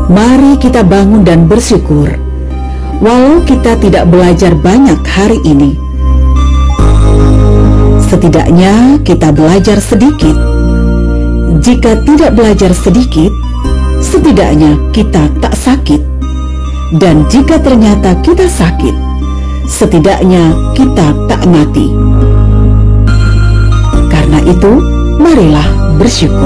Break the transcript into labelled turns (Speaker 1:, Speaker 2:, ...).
Speaker 1: Mari kita bangun dan bersyukur, walau kita tidak belajar banyak hari ini. Setidaknya kita belajar sedikit. Jika tidak belajar sedikit, setidaknya kita tak sakit. Dan jika ternyata kita sakit, setidaknya kita tak mati. Karena itu, marilah bersyukur.